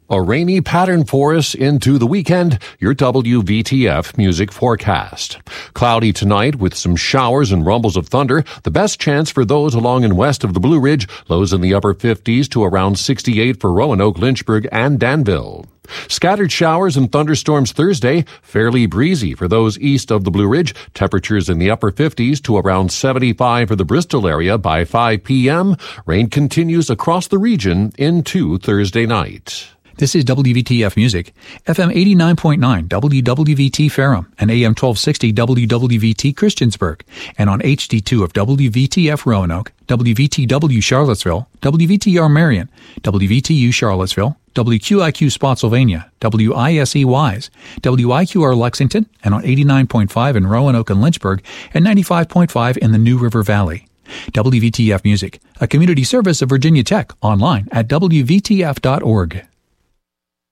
A rainy pattern for us into the weekend. Your WVTF music forecast. Cloudy tonight with some showers and rumbles of thunder. The best chance for those along and west of the Blue Ridge. Lows in the upper 50s to around 68 for Roanoke, Lynchburg, and Danville. Scattered showers and thunderstorms Thursday. Fairly breezy for those east of the Blue Ridge. Temperatures in the upper 50s to around 75 for the Bristol area by 5 p.m. Rain continues across the region into Thursday night. This is WVTF Music, FM 89.9 WWVT Ferrum and AM 1260 WWVT Christiansburg, and on HD2 of WVTF Roanoke, WVTW Charlottesville, WVTR Marion, WVTU Charlottesville, WQIQ Spotsylvania, WISE Wise, WIQR Lexington, and on 89.5 in Roanoke and Lynchburg, and 95.5 in the New River Valley. WVTF Music, a community service of Virginia Tech, online at WVTF.org.